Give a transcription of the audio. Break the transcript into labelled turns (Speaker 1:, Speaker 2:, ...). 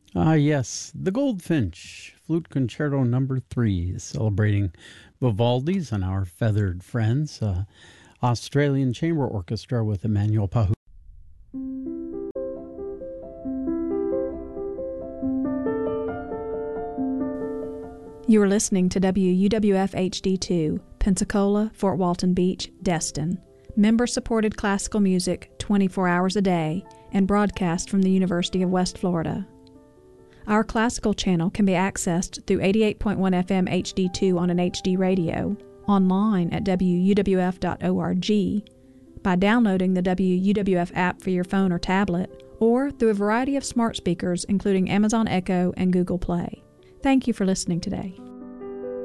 Speaker 1: Ah, yes, the Goldfinch, Flute Concerto Number 3, celebrating Vivaldi's and our feathered friends, Australian Chamber Orchestra with Emmanuel Pahud.
Speaker 2: You are listening to WUWF HD2, Pensacola, Fort Walton Beach, Destin. Member-supported classical music 24 hours a day and broadcast from the University of West Florida. Our classical channel can be accessed through 88.1 FM HD2 on an HD radio, online at wuwf.org, by downloading the WUWF app for your phone or tablet, or through a variety of smart speakers including Amazon Echo and Google Play. Thank you for listening today.